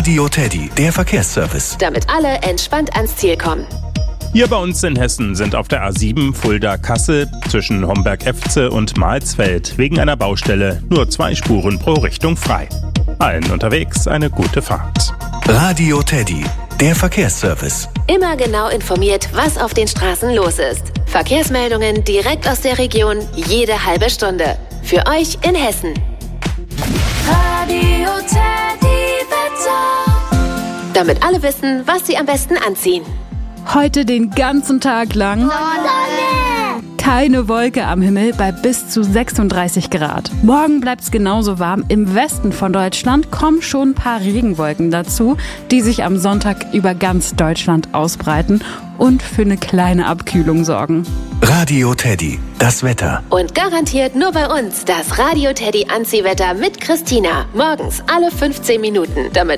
Radio Teddy, der Verkehrsservice. Damit alle entspannt ans Ziel kommen. Hier bei uns in Hessen sind auf der A7 Fulda-Kassel zwischen Homberg-Efze und Mahlsfeld wegen einer Baustelle nur 2 Spuren pro Richtung frei. Allen unterwegs eine gute Fahrt. Radio Teddy, der Verkehrsservice. Immer genau informiert, was auf den Straßen los ist. Verkehrsmeldungen direkt aus der Region, jede halbe Stunde. Für euch in Hessen. Radio Teddy Wetter. Damit alle wissen, was sie am besten anziehen. Heute den ganzen Tag lang Sonne. keine Wolke am Himmel bei bis zu 36 Grad. Morgen bleibt es genauso warm. Im Westen von Deutschland kommen schon ein paar Regenwolken dazu, die sich am Sonntag über ganz Deutschland ausbreiten und für eine kleine Abkühlung sorgen. Radio Teddy, das Wetter. Und garantiert nur bei uns das Radio Teddy Anziehwetter mit Christina. Morgens alle 15 Minuten, damit